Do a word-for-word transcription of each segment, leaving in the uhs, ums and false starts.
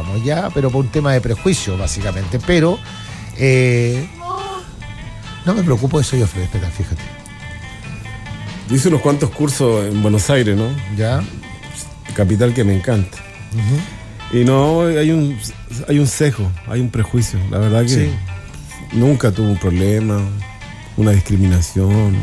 digamos, ya, pero por un tema de prejuicio, básicamente. Pero eh, no me preocupo de eso yo, Fred, espera, fíjate. Hice unos cuantos cursos en Buenos Aires, ¿no? Ya. Capital que me encanta. Uh-huh. Y no, hay un, hay un sesgo, hay un prejuicio. La verdad que sí. Nunca tuve un problema, una discriminación.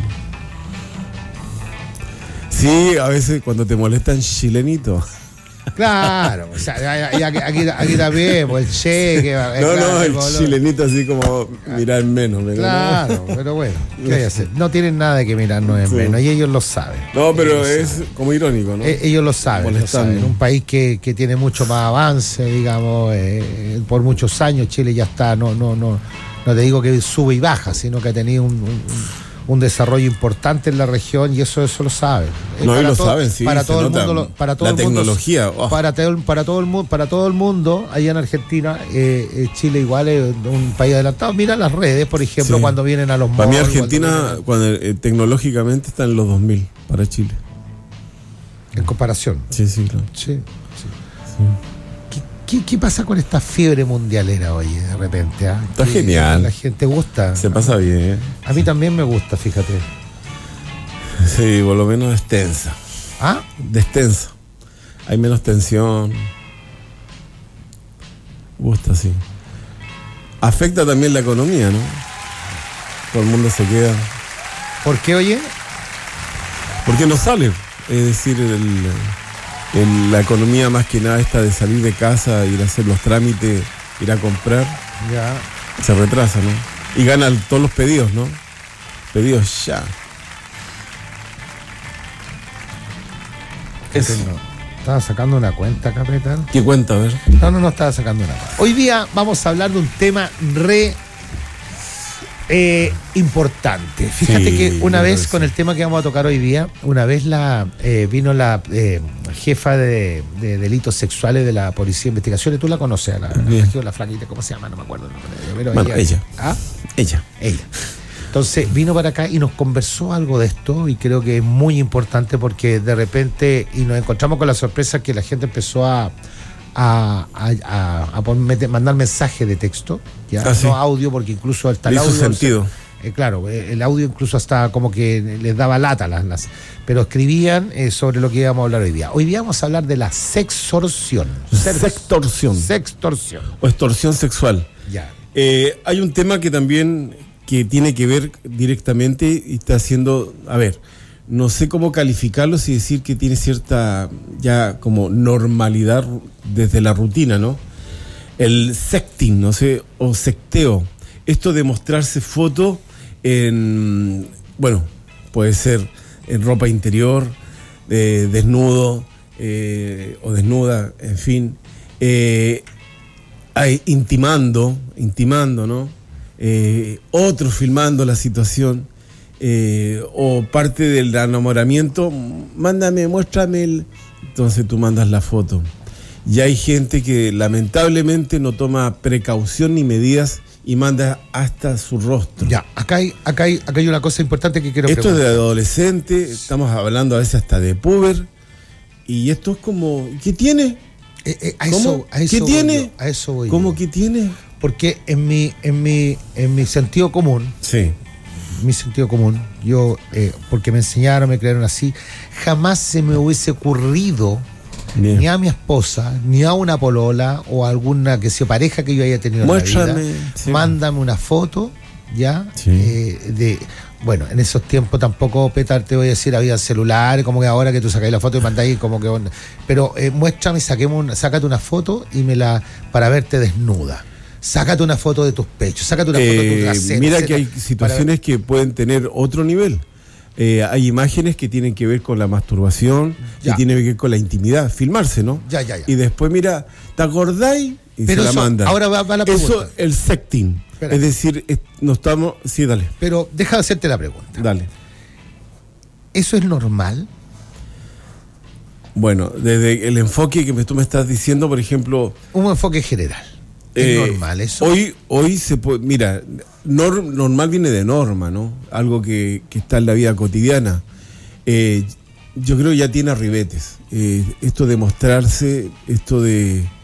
Sí, a veces cuando te molestan chilenitos. Claro, o sea, aquí, aquí, aquí también, pues el che, que va, no, claro, no, el color. Chilenito así como mirar menos, ¿verdad? Claro, no. Pero bueno, ¿qué hay a hacer? No tienen nada de que mirarnos en sí. menos, y ellos lo saben. No, pero es saben. Como irónico, ¿no? Eh, ellos lo saben, lo saben. Un país que, que tiene mucho más avance, digamos, eh, por muchos años Chile ya está, no, no, no, no te digo que sube y baja, sino que ha tenido un, un un desarrollo importante en la región y eso eso lo saben. No, y lo todo, saben, sí. Para todo el mundo, lo, para todo la el tecnología. Mundo, oh. para, todo, para todo el mundo, para todo el mundo, allá en Argentina, eh, Chile igual es un país adelantado. Mira las redes, por ejemplo, sí. cuando vienen a los Para malls, mí Argentina, cuando, cuando eh, tecnológicamente está en los dos mil para Chile. En comparación. Sí, sí, claro. Sí, sí. sí. ¿Qué, ¿Qué pasa con esta fiebre mundialera hoy, de repente? ¿eh? Está genial. La gente gusta. Se pasa bien. ¿eh? A mí también me gusta, fíjate. Sí, por lo menos extensa. ¿Ah? Destensa. Hay menos tensión. Gusta, sí. Afecta también la economía, ¿no? Todo el mundo se queda. ¿Por qué, oye? Porque no sale. Es decir, el... En la economía más que nada esta de salir de casa, ir a hacer los trámites, ir a comprar, ya se retrasa, ¿no? Y ganan todos los pedidos, ¿no? Pedidos ya. Eso. Estaba sacando una cuenta, capitán. ¿Qué cuenta? A ver. No, no, no estaba sacando una cuenta. Hoy día vamos a hablar de un tema re eh, importante. Fíjate sí, que una vez, con el tema que vamos a tocar hoy día, una vez la eh, vino la eh, jefa de, de delitos sexuales de la Policía de Investigaciones. Tú la conoces, la, la, la flaquita, ¿cómo se llama? No me acuerdo el nombre de ella. Pero bueno, ella. Ella. ¿Ah? Ella. Ella. Entonces vino para acá y nos conversó algo de esto y creo que es muy importante porque de repente, y nos encontramos con la sorpresa que la gente empezó a a, a, a, a poner, mandar mensajes de texto, ya ah, no sí. audio, porque incluso hasta el audio sentido. Se, eh, claro, el audio incluso hasta como que les daba lata las, las pero escribían eh, sobre lo que íbamos a hablar hoy día. Hoy día vamos a hablar de la sextorsión. Sextorsión. Sextorsión. O extorsión sexual. Ya. Eh, hay un tema que también que tiene que ver directamente y está haciendo, a ver, no sé cómo calificarlo, si decir que tiene cierta ya como normalidad desde la rutina, ¿no? El sexting, no sé, o secteo. Esto de mostrarse fotos en, bueno, puede ser en ropa interior, eh, desnudo eh, o desnuda, en fin, eh, hay, intimando, intimando, ¿no? Eh, otros filmando la situación. Eh, o parte del enamoramiento, mándame, muéstrame el... Entonces tú mandas la foto. Y hay gente que lamentablemente no toma precaución ni medidas y manda hasta su rostro. Ya, acá hay, acá hay, acá hay una cosa importante que quiero Esto preguntar. es de adolescente, estamos hablando a veces hasta de puber, y esto es como, ¿qué tiene? Eh, eh, a eso, a eso ¿Qué tiene? Yo, a eso voy ¿Cómo yo. que tiene? Porque en mi, en mi, en mi sentido común, sí. mi sentido común, yo, eh, porque me enseñaron, me crearon así, jamás se me hubiese ocurrido Bien. ni a mi esposa, ni a una polola o a alguna que sea pareja que yo haya tenido Muéstrame, en la vida, sí. mándame una foto, ya, sí. eh, de, bueno, en esos tiempos tampoco, Petar, te voy a decir, había celulares, como que ahora que tú sacáis la foto y mandáis como que, pero eh, muéstrame, saquemos una, sácate una foto y me la, para verte desnuda. Sácate una foto de tus pechos, sácate una eh, foto de tu trasero. Mira etcétera, que hay situaciones que pueden tener otro nivel. Eh, hay imágenes que tienen que ver con la masturbación, ya. que tienen que ver con la intimidad, filmarse, ¿no? Ya, ya, ya. Y después, mira, ¿te acordáis? Y pero se eso, la mandan. Ahora va, va la pregunta. Eso, el sexting. Espera. Es decir, es, no estamos... Sí, dale. Pero deja de hacerte la pregunta. Dale. ¿Eso es normal? Bueno, desde el enfoque que tú me estás diciendo, por ejemplo... Un enfoque general. ¿Es eh, normal eso? Hoy, hoy se puede, mira, nor, normal viene de norma, ¿no? Algo que, que está en la vida cotidiana. Eh, yo creo que ya tiene arribetes. Eh, esto de mostrarse, esto de,